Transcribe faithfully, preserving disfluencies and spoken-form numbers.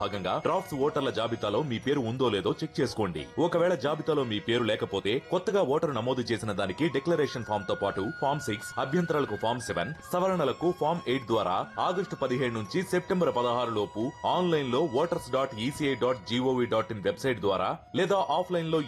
భాగంగా డ్రాఫ్ట్స్ ఓటర్ల జాబితాలో మీ పేరు ఉందో లేదో చెక్ చేసుకోండి. ఒకవేళ జాబితాలో మీ పేరు లేకపోతే కొత్తగా ఓటరు నమోదు చేసిన దానికి డిక్లరేషన్ ఫామ్ తో పాటు ఫామ్ సిక్స్ అభ్యంతరాలకు ఫామ్ సెవెన్ సవరణలకు ఫామ్ ఎయిట్ ద్వారా ఆగస్టు పదిహేడు నుంచి సెప్టెంబర్ పదహారు లోపు ఆన్లైన్ లో voters dot ECI dot GOV dot in website ద్వారా లేదా ఆఫ్లైన్ లో